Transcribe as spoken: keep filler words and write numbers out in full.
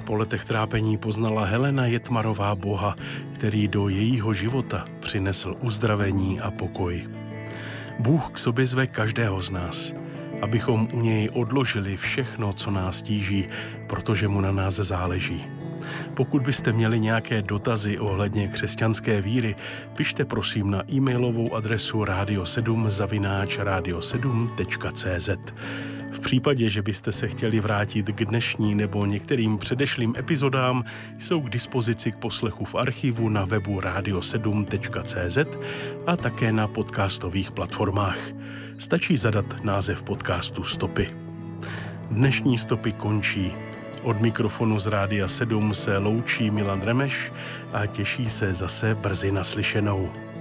Po letech trápení poznala Helena Jetmarová Boha, který do jejího života přinesl uzdravení a pokoj. Bůh k sobě zve každého z nás, abychom u něj odložili všechno, co nás tíží, protože mu na nás záleží. Pokud byste měli nějaké dotazy ohledně křesťanské víry, pište prosím na e-mailovou adresu radio sedm zavináč radio sedm tečka cé zet. V případě, že byste se chtěli vrátit k dnešní nebo některým předešlým epizodám, jsou k dispozici k poslechu v archivu na webu radio sedm tečka cé zet a také na podcastových platformách. Stačí zadat název podcastu Stopy. Dnešní Stopy končí. Od mikrofonu z Rádia sedm se loučí Milan Remeš a těší se zase brzy naslyšenou.